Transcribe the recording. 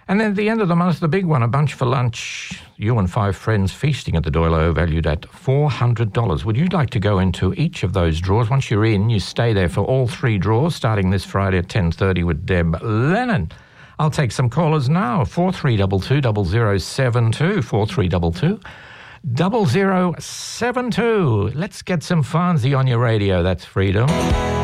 And then at the end of the month, the big one, a bunch for lunch. You and 5 friends feasting at the Doilo, valued at $400. Would you like to go into each of those draws? Once you're in, you stay there for all 3 draws, starting this Friday at 10:30 with Deb Lennon. I'll take some callers now. 4322 0072, 4322 0072. Let's get some Fonzie on your radio. That's freedom.